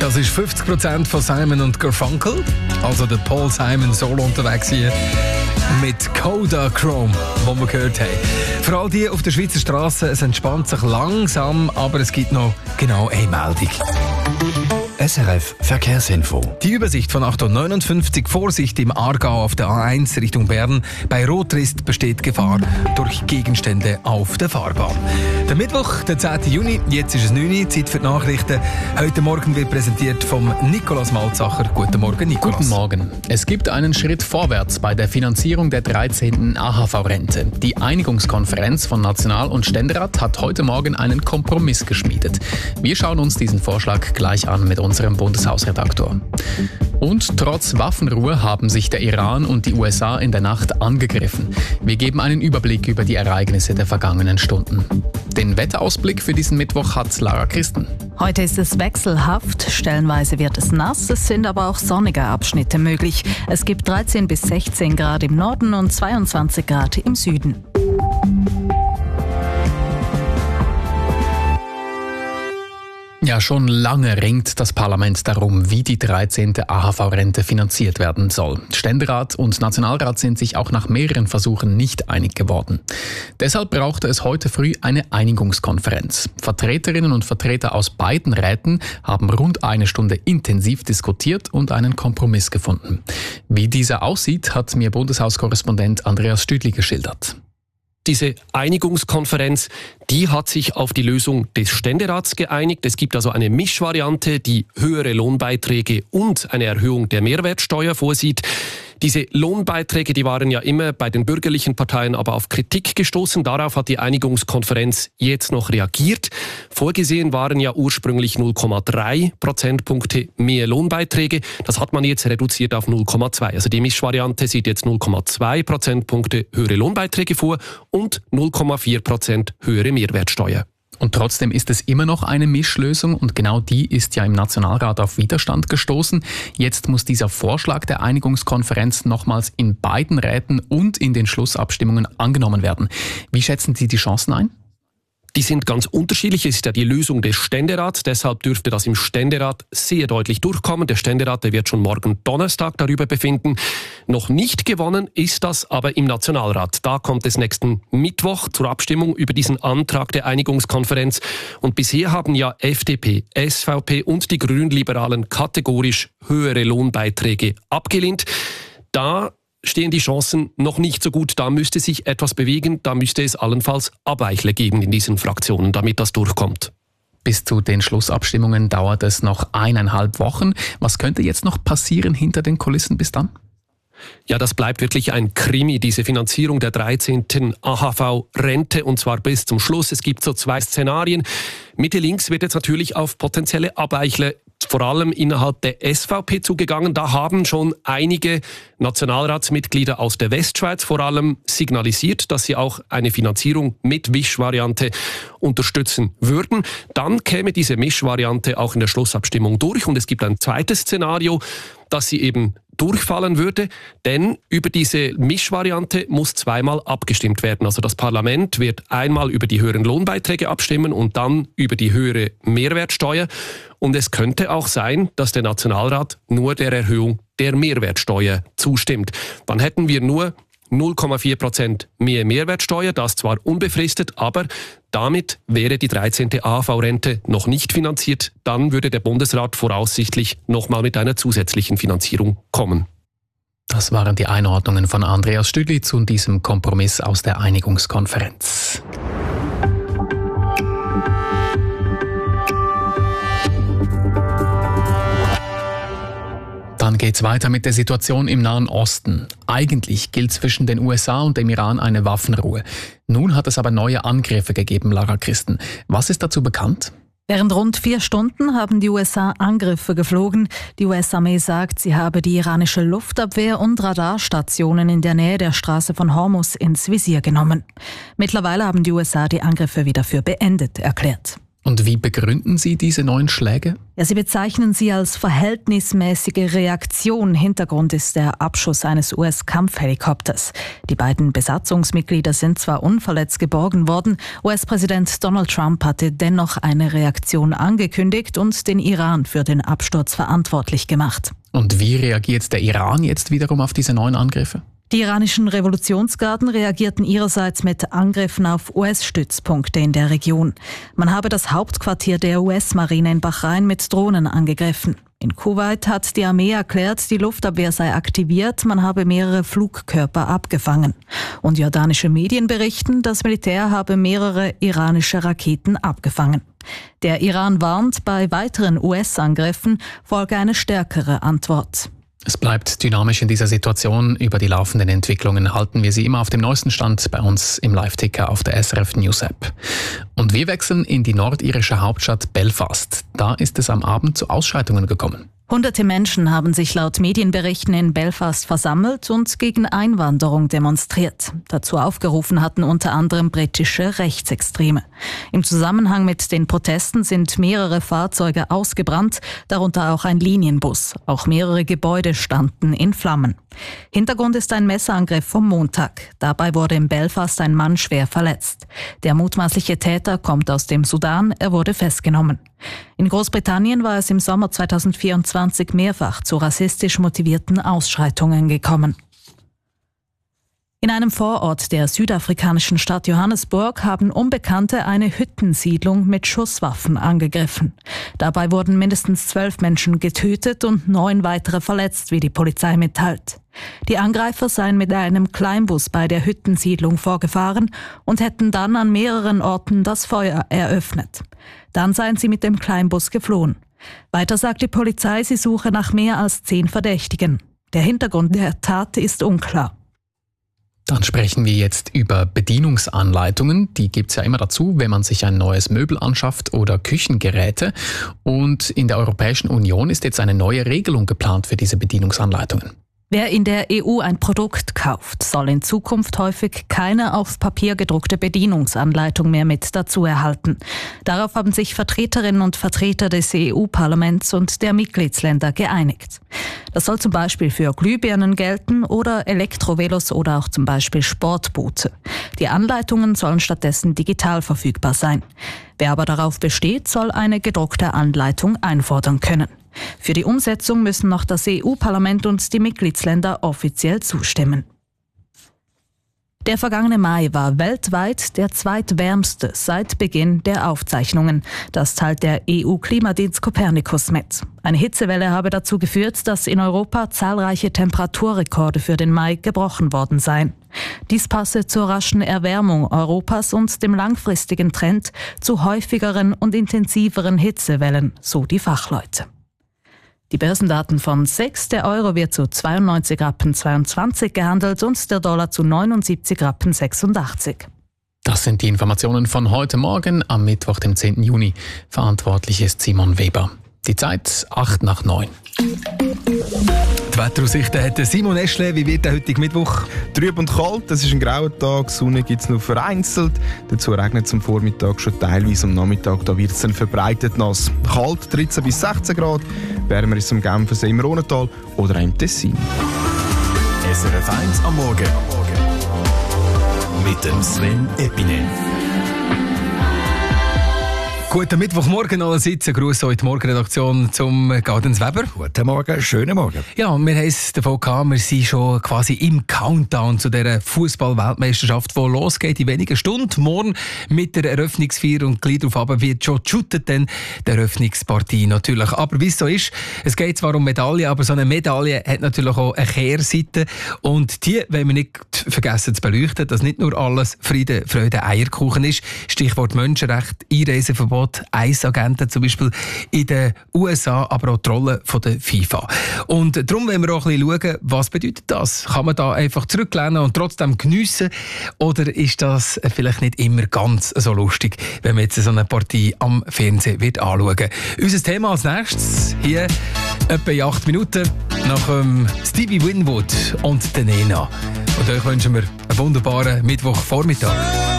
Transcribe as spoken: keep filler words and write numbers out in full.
Das ist fünfzig Prozent von Simon und Garfunkel, also der Paul Simon solo unterwegs hier mit Kodachrome, wo wir gehört haben. Vor allem die auf der Schweizer Straße, es entspannt sich langsam, aber es gibt noch genau eine Meldung. S R F Verkehrsinfo. Die Übersicht von acht Uhr neunundfünfzig. Vorsicht im Aargau auf der A eins Richtung Bern. Bei Rotrist besteht Gefahr durch Gegenstände auf der Fahrbahn. Der Mittwoch, der zehnten Juni, jetzt ist es neun Uhr, Zeit für die Nachrichten. Heute Morgen wird präsentiert vom Nikolaus Malzacher. Guten Morgen, Nikolaus. Guten Morgen. Es gibt einen Schritt vorwärts bei der Finanzierung der dreizehnten A H V-Rente. Die Einigungskonferenz von National- und Ständerat hat heute Morgen einen Kompromiss geschmiedet. Wir schauen uns diesen Vorschlag gleich an mit unserem Bundeshausredaktor. Und trotz Waffenruhe haben sich der Iran und die U S A in der Nacht angegriffen. Wir geben einen Überblick über die Ereignisse der vergangenen Stunden. Den Wetterausblick für diesen Mittwoch hat Lara Christen. Heute ist es wechselhaft, stellenweise wird es nass, es sind aber auch sonnige Abschnitte möglich. Es gibt dreizehn bis sechzehn Grad im Norden und zweiundzwanzig Grad im Süden. Ja, schon lange ringt das Parlament darum, wie die dreizehnte A H V-Rente finanziert werden soll. Ständerat und Nationalrat sind sich auch nach mehreren Versuchen nicht einig geworden. Deshalb brauchte es heute früh eine Einigungskonferenz. Vertreterinnen und Vertreter aus beiden Räten haben rund eine Stunde intensiv diskutiert und einen Kompromiss gefunden. Wie dieser aussieht, hat mir Bundeshauskorrespondent Andreas Stüdli geschildert. Diese Einigungskonferenz, die hat sich auf die Lösung des Ständerats geeinigt. Es gibt also eine Mischvariante, die höhere Lohnbeiträge und eine Erhöhung der Mehrwertsteuer vorsieht. Diese Lohnbeiträge, die waren ja immer bei den bürgerlichen Parteien aber auf Kritik gestoßen. Darauf hat die Einigungskonferenz jetzt noch reagiert. Vorgesehen waren ja ursprünglich null Komma drei Prozentpunkte mehr Lohnbeiträge. Das hat man jetzt reduziert auf null Komma zwei. Also die Mischvariante sieht jetzt null Komma zwei Prozentpunkte höhere Lohnbeiträge vor und null Komma vier Prozent höhere Mehrwertsteuer. Und trotzdem ist es immer noch eine Mischlösung und genau die ist ja im Nationalrat auf Widerstand gestoßen. Jetzt muss dieser Vorschlag der Einigungskonferenz nochmals in beiden Räten und in den Schlussabstimmungen angenommen werden. Wie schätzen Sie die Chancen ein? Die sind ganz unterschiedlich. Es ist ja die Lösung des Ständerats. Deshalb dürfte das im Ständerat sehr deutlich durchkommen. Der Ständerat, der wird schon morgen Donnerstag darüber befinden. Noch nicht gewonnen ist das aber im Nationalrat. Da kommt es nächsten Mittwoch zur Abstimmung über diesen Antrag der Einigungskonferenz. Und bisher haben ja F D P, S V P und die Grünliberalen kategorisch höhere Lohnbeiträge abgelehnt. Da stehen die Chancen noch nicht so gut. Da müsste sich etwas bewegen. Da müsste es allenfalls Abweichler geben in diesen Fraktionen, damit das durchkommt. Bis zu den Schlussabstimmungen dauert es noch eineinhalb Wochen. Was könnte jetzt noch passieren hinter den Kulissen bis dann? Ja, das bleibt wirklich ein Krimi, diese Finanzierung der dreizehnten A H V-Rente, und zwar bis zum Schluss. Es gibt so zwei Szenarien. Mitte-links wird jetzt natürlich auf potenzielle Abweichler vor allem innerhalb der S V P zugegangen. Da haben schon einige Nationalratsmitglieder aus der Westschweiz vor allem signalisiert, dass sie auch eine Finanzierung mit Wischvariante unterstützen würden. Dann käme diese Mischvariante auch in der Schlussabstimmung durch. Und es gibt ein zweites Szenario, dass sie eben durchfallen würde, denn über diese Mischvariante muss zweimal abgestimmt werden. Also das Parlament wird einmal über die höheren Lohnbeiträge abstimmen und dann über die höhere Mehrwertsteuer. Und es könnte auch sein, dass der Nationalrat nur der Erhöhung der Mehrwertsteuer zustimmt. Dann hätten wir nur null Komma vier Prozent mehr Mehrwertsteuer, das zwar unbefristet, aber damit wäre die dreizehnte A H V-Rente noch nicht finanziert. Dann würde der Bundesrat voraussichtlich nochmal mit einer zusätzlichen Finanzierung kommen. Das waren die Einordnungen von Andreas Stüdli zu diesem Kompromiss aus der Einigungskonferenz. Dann geht's weiter mit der Situation im Nahen Osten. Eigentlich gilt zwischen den U S A und dem Iran eine Waffenruhe. Nun hat es aber neue Angriffe gegeben, Lara Christen. Was ist dazu bekannt? Während rund vier Stunden haben die U S A Angriffe geflogen. Die U S-Armee sagt, sie habe die iranische Luftabwehr und Radarstationen in der Nähe der Straße von Hormuz ins Visier genommen. Mittlerweile haben die U S A die Angriffe wieder für beendet erklärt. Und wie begründen Sie diese neuen Schläge? Ja, sie bezeichnen sie als verhältnismäßige Reaktion. Hintergrund ist der Abschuss eines U S-Kampfhelikopters. Die beiden Besatzungsmitglieder sind zwar unverletzt geborgen worden, U S-Präsident Donald Trump hatte dennoch eine Reaktion angekündigt und den Iran für den Absturz verantwortlich gemacht. Und wie reagiert der Iran jetzt wiederum auf diese neuen Angriffe? Die iranischen Revolutionsgarden reagierten ihrerseits mit Angriffen auf U S-Stützpunkte in der Region. Man habe das Hauptquartier der U S-Marine in Bahrain mit Drohnen angegriffen. In Kuwait hat die Armee erklärt, die Luftabwehr sei aktiviert, man habe mehrere Flugkörper abgefangen. Und jordanische Medien berichten, das Militär habe mehrere iranische Raketen abgefangen. Der Iran warnt, bei weiteren U S-Angriffen folge eine stärkere Antwort. Es bleibt dynamisch in dieser Situation. Über die laufenden Entwicklungen halten wir Sie immer auf dem neuesten Stand bei uns im Live-Ticker auf der S R F News App. Und wir wechseln in die nordirische Hauptstadt Belfast. Da ist es am Abend zu Ausschreitungen gekommen. Hunderte Menschen haben sich laut Medienberichten in Belfast versammelt und gegen Einwanderung demonstriert. Dazu aufgerufen hatten unter anderem britische Rechtsextreme. Im Zusammenhang mit den Protesten sind mehrere Fahrzeuge ausgebrannt, darunter auch ein Linienbus. Auch mehrere Gebäude standen in Flammen. Hintergrund ist ein Messerangriff vom Montag. Dabei wurde in Belfast ein Mann schwer verletzt. Der mutmaßliche Täter kommt aus dem Sudan, er wurde festgenommen. In Großbritannien war es im Sommer zweitausendvierundzwanzig mehrfach zu rassistisch motivierten Ausschreitungen gekommen. In einem Vorort der südafrikanischen Stadt Johannesburg haben Unbekannte eine Hüttensiedlung mit Schusswaffen angegriffen. Dabei wurden mindestens zwölf Menschen getötet und neun weitere verletzt, wie die Polizei mitteilt. Die Angreifer seien mit einem Kleinbus bei der Hüttensiedlung vorgefahren und hätten dann an mehreren Orten das Feuer eröffnet. Dann seien sie mit dem Kleinbus geflohen. Weiter sagt die Polizei, sie suche nach mehr als zehn Verdächtigen. Der Hintergrund der Tat ist unklar. Dann sprechen wir jetzt über Bedienungsanleitungen. Die gibt es ja immer dazu, wenn man sich ein neues Möbel anschafft oder Küchengeräte. Und in der Europäischen Union ist jetzt eine neue Regelung geplant für diese Bedienungsanleitungen. Wer in der E U ein Produkt kauft, soll in Zukunft häufig keine auf Papier gedruckte Bedienungsanleitung mehr mit dazu erhalten. Darauf haben sich Vertreterinnen und Vertreter des E U-Parlaments und der Mitgliedsländer geeinigt. Das soll zum Beispiel für Glühbirnen gelten oder Elektrovelos oder auch zum Beispiel Sportboote. Die Anleitungen sollen stattdessen digital verfügbar sein. Wer aber darauf besteht, soll eine gedruckte Anleitung einfordern können. Für die Umsetzung müssen noch das E U-Parlament und die Mitgliedsländer offiziell zustimmen. Der vergangene Mai war weltweit der zweitwärmste seit Beginn der Aufzeichnungen. Das teilt der E U-Klimadienst Copernicus mit. Eine Hitzewelle habe dazu geführt, dass in Europa zahlreiche Temperaturrekorde für den Mai gebrochen worden seien. Dies passe zur raschen Erwärmung Europas und dem langfristigen Trend zu häufigeren und intensiveren Hitzewellen, so die Fachleute. Die Börsendaten von sechs, der Euro wird zu zweiundneunzig Rappen zweiundzwanzig gehandelt und der Dollar zu neunundsiebzig Rappen sechsundachtzig. Das sind die Informationen von heute Morgen am Mittwoch, dem zehnten Juni. Verantwortlich ist Simon Weber. Die Zeit acht nach neun. Die Wetteraussichten hat Simon Eschle. Wie wird der heutige Mittwoch? Trüb und kalt, es ist ein grauer Tag, Sonne gibt es nur vereinzelt. Dazu regnet es am Vormittag schon teilweise, am Nachmittag da wird es dann verbreitet nass. Kalt dreizehn bis sechzehn Grad, wärmer ist es am Genfersee im Rhontal oder auch im Tessin. S R F eins am Morgen mit dem Sven Epine. Guten Mittwochmorgen allerseits. Ein Gruß heute Morgenredaktion zum Gaudenz Weber. Guten Morgen, schönen Morgen. Ja, wir haben es davon gehabt, wir sind schon quasi im Countdown zu dieser Fußball-Weltmeisterschaft, die losgeht in wenigen Stunden. Morgen mit der Eröffnungsfeier und gleich darauf aber wird schon geshootet, dann die Eröffnungspartie natürlich. Aber wie es so ist, es geht zwar um Medaillen, aber so eine Medaille hat natürlich auch eine Kehrseite und die wollen wir nicht vergessen zu beleuchten, dass nicht nur alles Friede, Freude, Eierkuchen ist. Stichwort Menschenrecht, Einreiseverbot, Eisagenten zum Beispiel in den U S A, aber auch die Rolle von der FIFA. Und darum wollen wir auch ein bisschen schauen, was bedeutet das? Kann man da einfach zurücklehnen und trotzdem geniessen? Oder ist das vielleicht nicht immer ganz so lustig, wenn man jetzt so eine Partie am Fernsehen wird anschauen? Unser Thema als nächstes hier etwa in acht Minuten nach ähm, Stevie Winwood und der Nena. Und euch wünschen wir einen wunderbaren Mittwochvormittag.